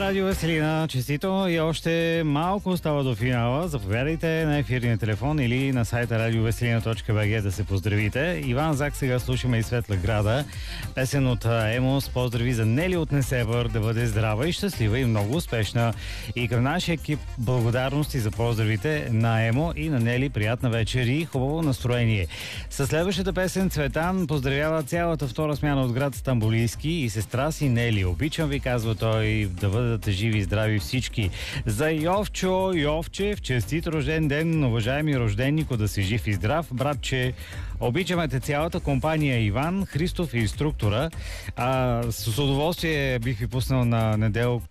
Радио Веселина, честито и още малко остава до финала. Заповядайте на ефирния телефон или на сайта radioveselina.bg да се поздравите. Иван Зак сега слушаме и Светла града. Песен от Емо с поздрави за Нели от Несебър, да бъде здрава и щастлива и много успешна. И към нашия екип благодарности за поздравите на Емо и на Нели. Приятна вечер и хубаво настроение. Със следващата песен Цветан поздравява цялата втора смяна от град Стамболийски и сестра си Нели. Обичам ви, казва той, да бъдат живи и здрави всички. За Йовчо Йовчев, честит рожден ден, уважаеми рожденнико, да си жив и здрав. Братче, обичаме те цялата компания Иван, Христов и инструктора. С удоволствие бих ви пуснал на Неделчо